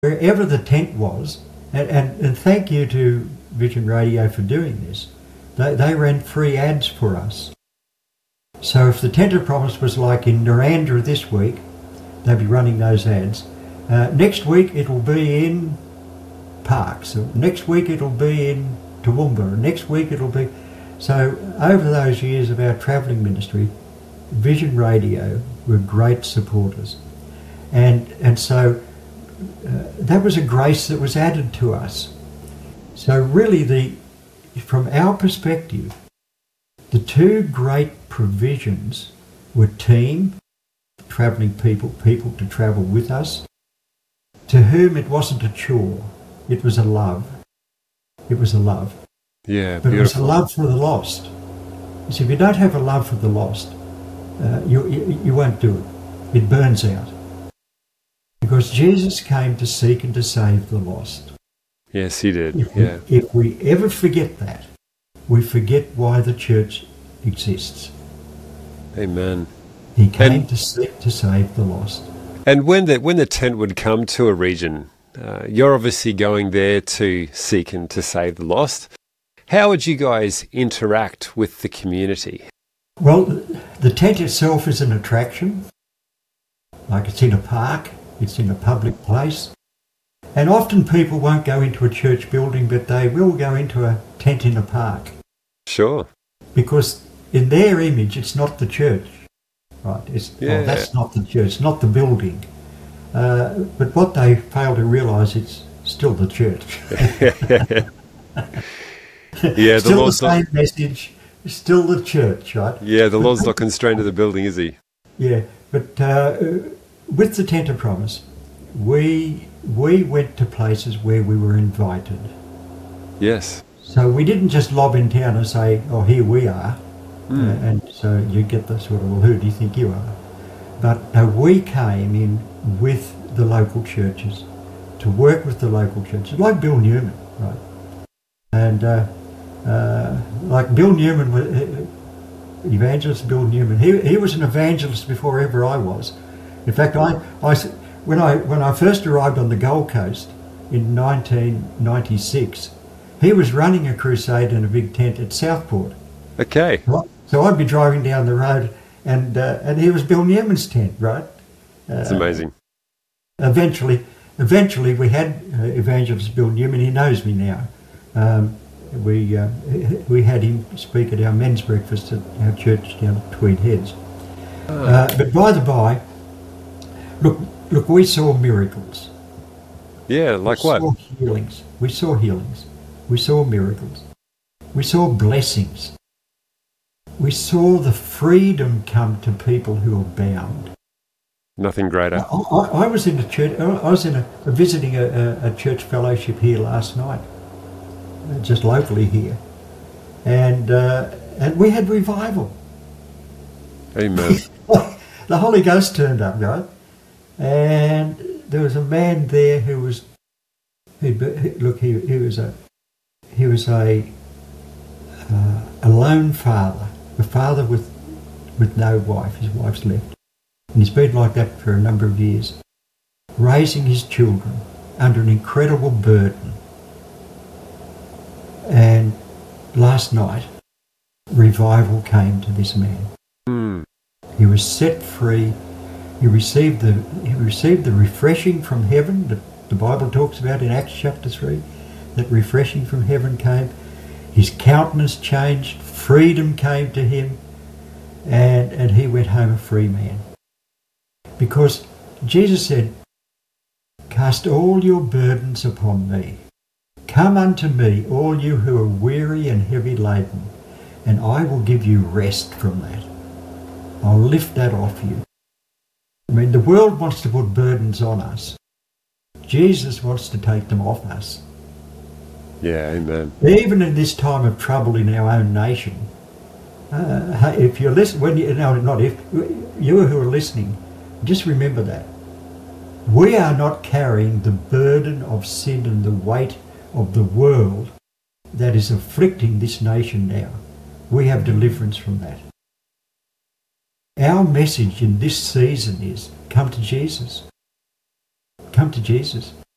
wherever the tent was, and thank you to Vision Radio for doing this. They ran free ads for us. So if the Tent of Promise was like in Narandra this week, they'll be running those ads. Next week it'll be in Parks. Next week it'll be in Toowoomba. Next week it'll be... So over those years of our travelling ministry, Vision Radio were great supporters. And so that was a grace that was added to us. So really, from our perspective, the two great provisions were team, travelling people to travel with us, to whom it wasn't a chore, it was a love. It was a love. Yeah, but beautiful. It was a love for the lost. You see, if you don't have a love for the lost, you won't do it. It burns out. Because Jesus came to seek and to save the lost. Yes, he did. If we ever forget that, we forget why the church exists. Amen. He came to seek to save the lost. And when the tent would come to a region, you're obviously going there to seek and to save the lost. How would you guys interact with the community? Well, the tent itself is an attraction. Like it's in a park, it's in a public place. And often people won't go into a church building, but they will go into a tent in a park. Sure. Because in their image, it's not the church. Right? That's not the church, not the building. But what they fail to realise, it's still the church. Yeah, still the same message, still the church, right? Yeah, the Lord's not constrained to the building, is he? Yeah, but with the Tent of Promise, we went to places where we were invited. Yes. So we didn't just lob in town and say, oh, here we are. And so you get the sort of, well, who do you think you are? But we came in with the local churches, to work with the local churches, like Bill Newman, right? And like Bill Newman, evangelist Bill Newman, he was an evangelist before ever I was. In fact, when I first arrived on the Gold Coast in 1996, he was running a crusade in a big tent at Southport. Okay. So I'd be driving down the road, and here was Bill Newman's tent, right? That's amazing. Eventually we had evangelist Bill Newman. He knows me now. We had him speak at our men's breakfast at our church down at Tweed Heads. But by the by, look, we saw miracles. Yeah, like what? We saw healings. We saw miracles. We saw blessings. We saw the freedom come to people who are bound. Nothing greater. I was in a church. I was visiting a church fellowship here last night, just locally here, and we had revival. Amen. The Holy Ghost turned up, right? And there was a man there who was. He was a lone father, a father with no wife. His wife's left. And he's been like that for a number of years, raising his children under an incredible burden. And last night, revival came to this man. He was set free. He received the refreshing from heaven that the Bible talks about in Acts chapter 3. That refreshing from heaven came. His countenance changed. Freedom came to him. And he went home a free man. Because Jesus said, cast all your burdens upon me. Come unto me, all you who are weary and heavy laden, and I will give you rest from that. I'll lift that off you. I mean, the world wants to put burdens on us. Jesus wants to take them off us. Yeah, amen. Even in this time of trouble in our own nation, if you're listening, you who are listening, just remember that. We are not carrying the burden of sin and the weight of the world that is afflicting this nation now. We have deliverance from that. Our message in this season is, come to Jesus. Come to Jesus.